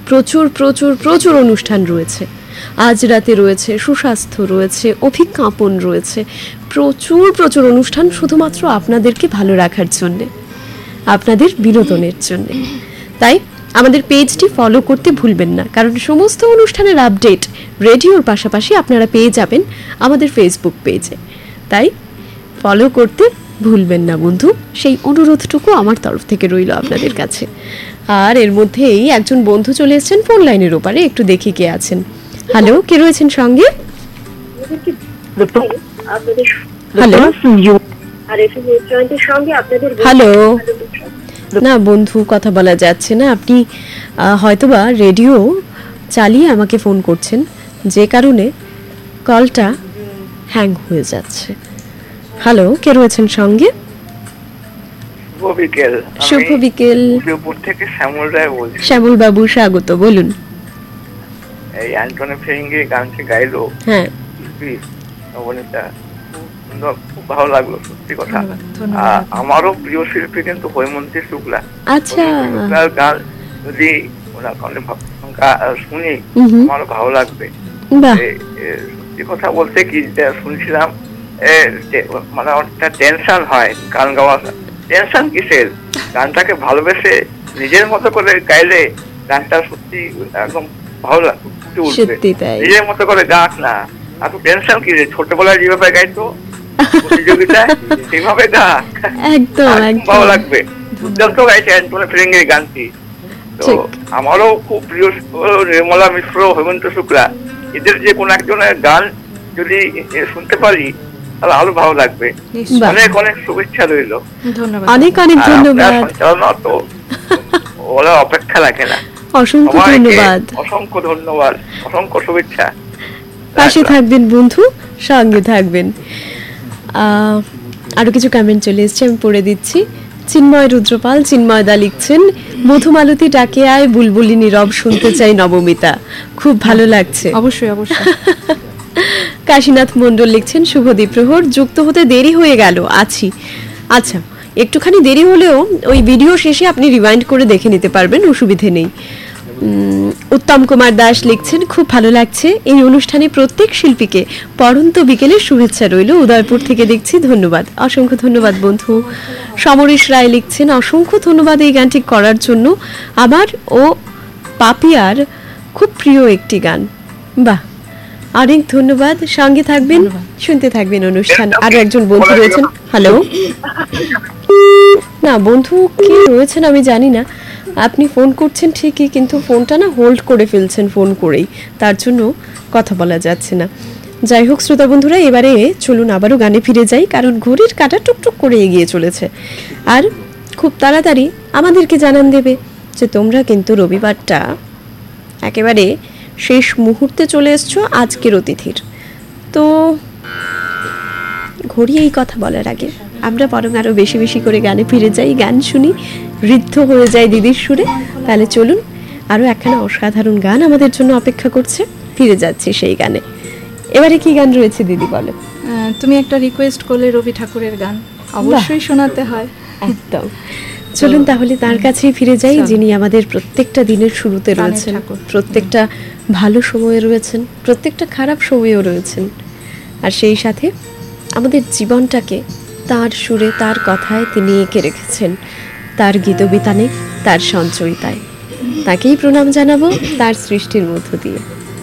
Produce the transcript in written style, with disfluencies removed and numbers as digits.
প্রচুর প্রচুর প্রচুর অনুষ্ঠান রয়েছে। আজ রাতে রয়েছে, সুস্বাস্থ্য রয়েছে, অভিজ্ঞাপন রয়েছে, প্রচুর প্রচুর অনুষ্ঠান শুধুমাত্র আপনাদেরকে ভালো রাখার জন্যে, আপনাদের বিনোদনের জন্যে। তাই আমাদের পেজটি ফলো করতে ভুলবেন না, কারণ সমস্ত অনুষ্ঠানের আপডেট রেডিওর পাশাপাশি আপনারা পেয়ে যাবেন আমাদের ফেসবুক পেজে। তাই ফলো করতে ভুলবেন না বন্ধু, সেই অনুরোধটুকু আমার তরফ থেকে রইল আপনাদের কাছে। আর এর মধ্যেই একজন বন্ধু চলে এসেছেন ফোন লাইনের ওপারে, একটু দেখি কে আছেন। হ্যালো, কে রয়েছেন সঙ্গে? হ্যালো হ্যালো, না বন্ধু কথা বলা যাচ্ছে না, আপনি হয়তোবা রেডিও চালিয়ে আমাকে ফোন করছেন, যে কারণে কলটা হ্যাং হয়ে যাচ্ছে। হ্যালো, কে রয়েছেন সঙ্গে? শুভ বিকেল। থেকে শ্যামল রায় বলছি। শ্যামল বাবু স্বাগত, বলুন। এই অ্যান্টনি ফিরিঙ্গি গানটি গাইলো, হ্যাঁ অবনীতা, খুব ভালো লাগলো সত্যি কথা। আমারও প্রিয় শিল্পী কিন্তু হৈমন্তী শুক্লা। আচ্ছা, গান যদি শুনি আমারও ভালো লাগবে। সত্যি কথা বলতে কি, শুনছিলাম মানে একটা টেনশন হয় গান গাওয়া। টেনশন কিসের? গানটাকে ভালোবেসে নিজের মতো করে গাইলে গানটা সত্যি একদম ভালো লাগবে, নিজের মতো করে গাছ না। এত টেনশন কি? ছোটবেলায় যেভাবে গাইতো প্রতিযোগিতায় সেভাবে গা, একদম ভালো লাগবে। দুর্দান্ত গাইছে অ্যান্টনি ফিরিঙ্গির গানটি। তো আমারও খুব প্রিয় নির্মলা মিশ্র, হেমন্ত শুক্লা, এদের যে কোনো একজনের গান যদি শুনতে পারি তাহলে আরো ভালো লাগবে। অনেক অনেক শুভেচ্ছা রইল। অনেক অনেক ধন্যবাদ। তো ওরা অপেক্ষা রাখে না। অসংখ্য ধন্যবাদ, অসংখ্য ধন্যবাদ, অসংখ্য শুভেচ্ছা। পাশে থাকবেন বন্ধু, সঙ্গে থাকবেন। আরো কিছু কমেন্ট চলে এসছে, আমি পড়ে দিচ্ছি। চিন্ময় রুদ্রপাল, চিন্ময়দা লিখছেন, মধুমালতী ডাকে আয়, বুলবুলি নীরব শুনতে চাই নবমিতা, খুব ভালো লাগছে। অবশ্যই অবশ্যই। কাশীনাথ মণ্ডল লিখছেন, শুভদীপ প্রহর, যুক্ত হতে দেরি হয়ে গেল, আছি। আচ্ছা, একটুখানি দেরি হলেও ওই ভিডিও শেষে আপনি রিওয়াইন্ড করে দেখে নিতে পারবেন, অসুবিধে নেই। উত্তম কুমার দাস লিখছেন, খুব ভালো লাগছে এই অনুষ্ঠানে প্রত্যেক শিল্পীকে পড়ন্ত বিকেলের শুভেচ্ছা রইল, উদয়পুর থেকে দেখছি, ধন্যবাদ। অসংখ্য ধন্যবাদ বন্ধু। সমরেশ রায় লিখছেন, অসংখ্য ধন্যবাদ এই গানটি করার জন্য, আমার ও পাপিয়ার খুব প্রিয় একটি গান। বাহ, অনেক ধন্যবাদ, সঙ্গে থাকবেন, শুনতে থাকবেন অনুষ্ঠান। আরো একজন বন্ধু রয়েছেন। হ্যালো, না বন্ধু কে রয়েছেন আমি জানি না, আপনি ফোন করছেন ঠিকই, কিন্তু ফোনটা না হোল্ড করে ফেলছেন ফোন করেই, তার জন্য কথা বলা যাচ্ছে না। যাই হোক শ্রোতা বন্ধুরা, এবারে চলুন আবারও গানে ফিরে যাই, কারণ ঘড়ির কাঁটা টুকটুক করে এগিয়ে চলেছে, আর খুব তাড়াতাড়ি আমাদেরকে জানান দেবে যে তোমরা কিন্তু রবিবারটা একেবারে শেষ মুহূর্তে চলে এসছো আজকের অতিথির। তো ঘড়ি এই কথা বলার আগে আমরা বরং আরও বেশি বেশি করে গানে ফিরে যাই, গান শুনি, ঋদ্ধ হয়ে যায় দিদির সুরে। তাহলে চলুন, আরও একখানা অসাধারণ গান আমাদের জন্য অপেক্ষা করছে, ফিরে যাচ্ছি সেই গানে। এবারে কি গান রয়েছে দিদি বলো? তুমি একটা রিকোয়েস্ট করলে রবি ঠাকুরের গান, অবশ্যই শোনাতে হয়। একদম, চলুন তাহলে তার কাছেই ফিরে যাই, যিনি আমাদের প্রত্যেকটা দিনের শুরুতে রয়েছেন, প্রত্যেকটা ভালো সময়ে রয়েছেন, প্রত্যেকটা খারাপ সময়েও রয়েছেন, আর সেই সাথে আমাদের জীবনটাকে তার সুরে তার কথায় তিনি এঁকে রেখেছেন, তার গীতবিতানে, তার সঞ্চয়িতায়। তাকেই প্রণাম জানাবো তার সৃষ্টির মধ্য দিয়ে।